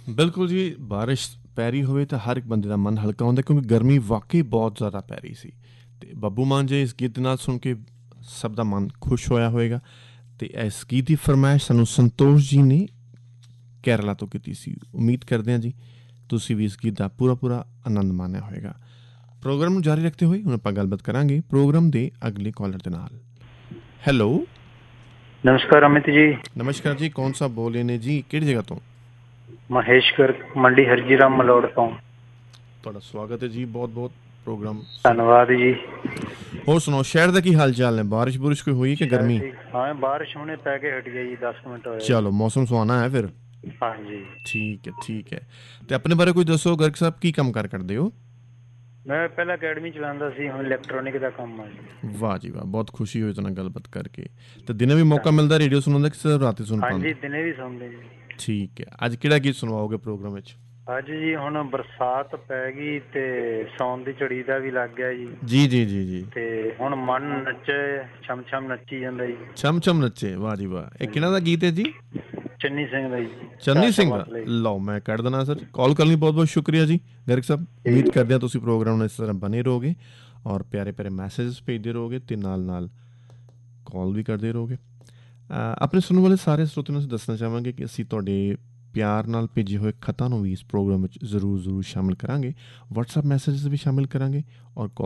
ਬਿਲਕੁਲ ਜੀ, ਬਾਰਿਸ਼ ਪੈ ਰਹੀ ਹੋਵੇ ਤਾਂ ਹਰ ਇੱਕ ਬੰਦੇ ਦਾ ਮਨ ਹਲਕਾ ਹੁੰਦਾ, ਕਿਉਂਕਿ ਗਰਮੀ ਵਾਕਈ ਬਹੁਤ ਜ਼ਿਆਦਾ ਪੈ ਰਹੀ ਸੀ। ਅਤੇ ਬੱਬੂ ਮਾਨ ਜੀ ਇਸ ਗੀਤ ਦੇ ਨਾਲ ਸੁਣ ਕੇ ਸਭ ਦਾ ਮਨ ਖੁਸ਼ ਹੋਇਆ ਹੋਏਗਾ। ਅਤੇ ਇਸ ਗੀਤ ਦੀ ਫਰਮਾਇਸ਼ ਸਾਨੂੰ ਸੰਤੋਸ਼ ਜੀ ਨੇ ਕੇਰਲਾ ਤੋਂ ਕੀਤੀ ਸੀ। ਉਮੀਦ ਕਰਦੇ ਹਾਂ ਜੀ ਤੁਸੀਂ ਵੀ ਇਸ ਗੀਤ ਦਾ ਪੂਰਾ ਆਨੰਦ ਮਾਣਿਆ ਹੋਏਗਾ। ਪ੍ਰੋਗਰਾਮ ਨੂੰ ਜਾਰੀ ਰੱਖਦੇ ਹੋਏ ਹੁਣ ਆਪਾਂ ਗੱਲਬਾਤ ਕਰਾਂਗੇ ਪ੍ਰੋਗਰਾਮ ਦੇ ਅਗਲੇ ਕਾਲਰ ਦੇ ਨਾਲ। ਹੈਲੋ, नमस्कार अमित जी। ਨਮਸਕਾਰ ਜੀ, ਕੌਣ ਸਾਹਿਬ ਬੋਲ ਰਹੇ ਨੇ ਜੀ, ਕਿਹੜੀ ਜਗ੍ਹਾ ਤੋਂ? महेश गर्ग, मंडी हरजी राम मलोड़ तो। ਤੁਹਾਡਾ ਸਵਾਗਤ ਹੈ ਜੀ, ਬਹੁਤ ਬਹੁਤ ਪ੍ਰੋਗਰਾਮ। धन्यवाद जी। ਹੋਰ ਸੁਣਾਓ, ਸ਼ਹਿਰ ਦਾ ਕੀ ਹਾਲ ਚਾਲ ਨੇ? ਬਾਰਿਸ਼ ਬੁਰਿਸ਼ ਕੋਈ ਹੋਈ ਕਿ ਗਰਮੀ? हाँ बारिश होने पै के हट गई 10 मिनट होए। ਚਲੋ, ਮੌਸਮ ਸੁਹਾਣਾ ਹੈ ਫਿਰ। हाँ जी, ਠੀਕ ਹੈ ਠੀਕ ਹੈ। ਅਤੇ ਆਪਣੇ ਬਾਰੇ ਕੁਝ ਦੱਸੋ ਗਰਗ ਸਾਹਿਬ, ਕੀ ਕੰਮ ਕਾਰ ਕਰਦੇ ਹੋ? मैं पहला अकैडमी चलाता सी, हुण इलैक्ट्रॉनिक का काम है जी। ਵਾਹ ਜੀ ਵਾਹ, ਬਹੁਤ ਖੁਸ਼ੀ ਹੋਈ ਤੁਹਾਡੇ ਨਾਲ ਗੱਲਬਾਤ ਕਰਕੇ। ਅਤੇ ਦਿਨੇ ਵੀ ਮੌਕਾ ਮਿਲਦਾ ਰੇਡੀਓ ਸੁਣਨ ਦਾ ਕਿ ਸਿਰਫ ਰਾਤੀ ਸੁਣ हाँ ਪਾਉਂਦੇ? जी, दिने भी सुनते जी। ਠੀਕ ਹੈ, ਅੱਜ ਕਿਹੜਾ ਗੀਤ ਸੁਣਵਾਓਗੇ ਪ੍ਰੋਗਰਾਮ ਵਿੱਚ? ਅੱਜ ਜੀ ਹੁਣ ਬਰਸਾਤ ਪੈ ਗਈ ਤੇ ਸੌਣ ਦੀ ਝੜੀ ਦਾ ਵੀ ਲੱਗ ਗਿਆ ਜੀ। ਜੀ ਜੀ ਜੀ ਜੀ। ਤੇ ਹੁਣ ਮਨ ਨੱਚੇ, ਛਮ ਛਮ ਨੱਚੀ ਜਾਂਦਾ ਜੀ। ਛਮ ਛਮ ਨੱਚੇ, ਵਾਹ ਜੀ ਵਾਹ। ਇਹ ਕਿਹਨਾਂ ਦਾ ਗੀਤ ਹੈ ਜੀ? ਚੰਨੀ ਸਿੰਘ ਦਾ ਜੀ। ਚੰਨੀ ਸਿੰਘ ਦਾ। ਲਓ, ਮੈਂ ਕੱਢ ਦੇਣਾ ਸਰ। ਕਾਲ ਕਰਨ ਲਈ ਬਹੁਤ ਬਹੁਤ ਸ਼ੁਕਰੀਆ ਜੀ ਗਰਗ ਸਾਹਿਬ। ਉਮੀਦ ਕਰਦੇ ਹਾਂ ਤੁਸੀਂ ਪ੍ਰੋਗਰਾਮ ਨਾਲ ਇਸ ਤਰ੍ਹਾਂ ਬਣੇ ਰਹੋਗੇ ਔਰ ਪਿਆਰੇ ਪਿਆਰੇ ਮੈਸੇਜਸ ਭੇਜਦੇ ਰਹੋਗੇ ਅਤੇ ਨਾਲ ਨਾਲ ਕਾਲ ਵੀ ਕਰਦੇ ਰਹੋਗੇ। ਆਪਣੇ ਸੁਣਨ ਵਾਲੇ ਸਾਰੇ ਸਰੋਤਿਆਂ ਨੂੰ ਅਸੀਂ ਦੱਸਣਾ ਚਾਹਾਂਗੇ ਕਿ ਅਸੀਂ ਤੁਹਾਡੇ ਪਿਆਰ ਨਾਲ ਭੇਜੇ ਹੋਏ ਖਤਾਂ ਨੂੰ ਵੀ ਇਸ ਪ੍ਰੋਗਰਾਮ ਵਿੱਚ ਜ਼ਰੂਰ ਸ਼ਾਮਿਲ ਕਰਾਂਗੇ। ਵਟਸਐਪ ਮੈਸੇਜਸ ਵੀ ਸ਼ਾਮਿਲ ਕਰਾਂਗੇ ਔਰ